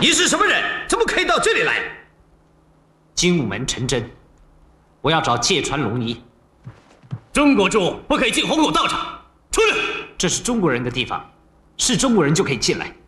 你是什么人？怎么可以到这里来？ 精武门陈真，我要找芥川龙一。 中国众不可以进虹口道场，出去！ 这是中国人的地方，是中国人就可以进来。